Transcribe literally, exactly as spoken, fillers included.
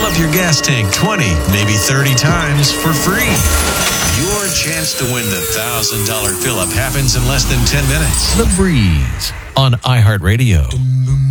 up your gas tank twenty, maybe thirty times for free. Your chance to win the one thousand dollars fill-up happens in less than ten minutes. The Breeze on iHeartRadio.